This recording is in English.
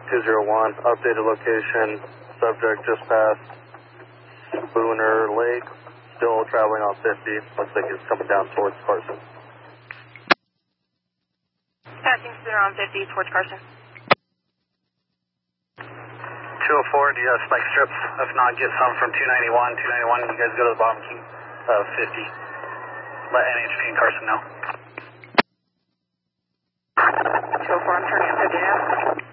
201, updated location, subject just past Spooner Lake, still traveling on 50, looks like he's coming down towards Carson. Passing Spooner on 50 towards Carson. 204, do you have spike strips? If not, get some from 291. 291, you guys go to the bottom key of 50. Let NHP and Carson know. 204, I'm turning on 50 now.